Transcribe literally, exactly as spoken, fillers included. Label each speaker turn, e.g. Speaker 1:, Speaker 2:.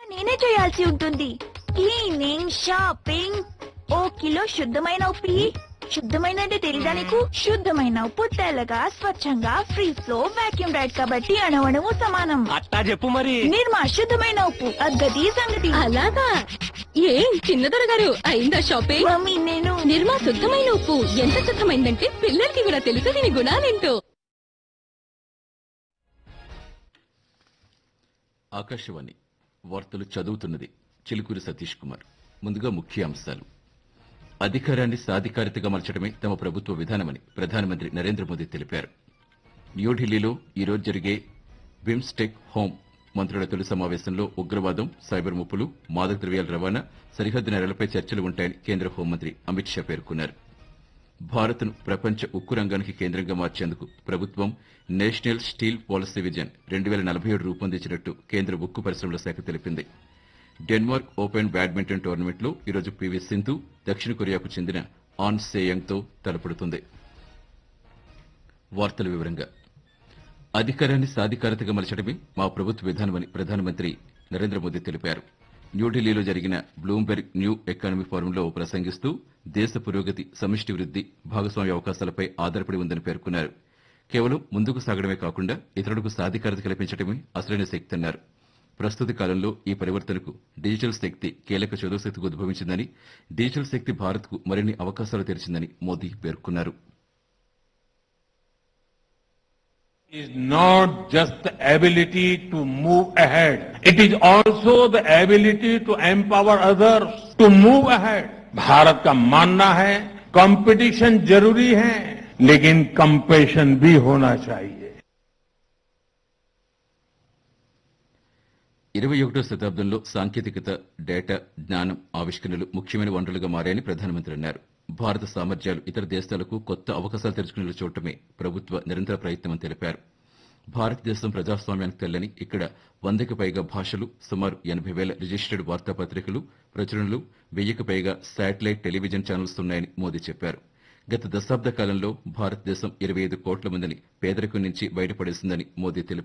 Speaker 1: నేనే చేయాల్సి ఉంటుంది. క్లీనింగ్, షాపింగ్, ఓ కిలో శుద్ధమైన ఉప్పు ఇయ్యి. శుద్ధమైన అంటే తెలీదా నీకు? శుద్ధమైన ఉప్పు తెల్లగా స్వచ్ఛంగా ఫ్రీ ఫ్లో వాక్యూమ్ రైడ్ కాబట్టి అణువణువు సమానం.
Speaker 2: అట్టా చెప్పు మరి.
Speaker 1: నిర్మా శుద్ధమైన ఉప్పు అగ్గది సంగతి.
Speaker 3: అలాగా ఏం చిన్నదొర గారు అయిందా షాపింగ్?
Speaker 1: మమ్మీ నేను
Speaker 3: నిర్మా శుద్ధమైన ఉప్పు ఎంత శుద్ధమైందంటే పిల్లలకి కూడా తెలుసు దీని గుణాలేంటో.
Speaker 4: ఆకాశవాణి వార్తలు చదువుతున్నది చిలుకూరి సతీష్ కుమార్. ముందుగా ముఖ్య అంశాలు. అధికారాన్ని సాధికారితగా మలచడమే తమ ప్రభుత్వ విధానమని ప్రధానమంత్రి నరేంద్ర మోదీ తెలిపారు. న్యూఢిల్లీలో ఈరోజు జరిగే బిమ్స్టెక్ హోం మంత్రుల తొలి సమావేశంలో ఉగ్రవాదం, సైబర్ ముప్పులు, మాదక ద్రవ్యాల రవాణా, సరిహద్దు నేరాలపై చర్చలు ఉంటాయని కేంద్ర హోంమంత్రి అమిత్ షా పేర్కొన్నారు. భారత్ను ప్రపంచ ఉక్కు రంగానికి కేంద్రంగా మార్చేందుకు ప్రభుత్వం నేషనల్ స్టీల్ పాలసీ విజన్ రెండు వేల నలభై ఏడు రూపొందించినట్టు కేంద్ర ఉక్కు పరిశ్రమల శాఖ తెలిపింది. డెన్మార్క్ ఓపెన్ బ్యాడ్మింటన్ టోర్నమెంట్లో ఈరోజు పీవీ సింధు దక్షిణ కొరియాకు చెందిన ఆన్ సేయంగ్ తో తలపడుతుంది. వార్తల వివరంగా. అధికారాన్ని సాధికారతగా మలచడమే మా ప్రభుత్వ విధానమని ప్రధానమంత్రి నరేంద్ర మోదీ తెలిపారు. న్యూఢిల్లీలో జరిగిన బ్లూంబెర్గ్ న్యూ ఎకానమీ ఫోరంలో ప్రసంగిస్తూ దేశ పురోగతి, సమిష్టి వృద్ది, భాగస్వామ్య అవకాశాలపై ఆధారపడి ఉందని పేర్కొన్నారు. కేవలం ముందుకు సాగడమే కాకుండా ఇతరులకు సాధికారత కల్పించడమే అసలైన శక్తి అన్నారు. ప్రస్తుత కాలంలో ఈ పరివర్తనకు డిజిటల్ శక్తి కీలక చదువుశక్తికి ఉద్భవించిందని, డిజిటల్ శక్తి భారత్కు మరిన్ని అవకాశాలు తెరిచిందని మోదీ పేర్కొన్నారు.
Speaker 5: is not just the ability to move ahead. It is also the ability to empower others to move ahead. Bharat का मानना है कंपटीशन जरूरी है, लेकिन कंपैशन भी होना चाहिए.
Speaker 4: ఇరవై ఒకటో శతాబ్దంలో సాంకేతికత, డేటా, జ్ఞానం, ఆవిష్కరణలు ముఖ్యమైన వనరులుగా మారాయని ప్రధానమంత్రి అన్నారు. భారత సామర్థ్యాలు ఇతర దేశాలకు కొత్త అవకాశాలు తెరుచుకునేలా చూడటమే ప్రభుత్వ నిరంతర ప్రయత్నమని తెలిపారు. భారతదేశం ప్రజాస్వామ్యానికి తెల్లని ఇక్కడ వందకి పైగా భాషలు, సుమారు ఎనభై వేల రిజిస్టర్డ్ వార్తాపత్రికలు, ప్రచురణలు, వెయ్యికి పైగా శాటిలైట్ టెలివిజన్ ఛానల్స్ ఉన్నాయని మోదీ చెప్పారు. గత దశాబ్ద కాలంలో భారతదేశం ఇరవై ఐదు కోట్ల మందిని పేదరికం నుంచి బయటపడేసిందని మోదీ తెలిపారు.